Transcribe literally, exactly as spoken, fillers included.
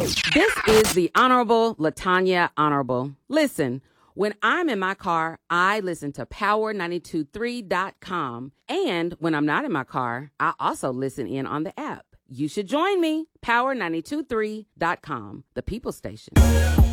This is the Honorable Latanya Honorable. Listen, when I'm in my car, I listen to power nine two three dot com. And when I'm not in my car, I also listen in on the app. You should join me, power nine two three dot com, the People Station.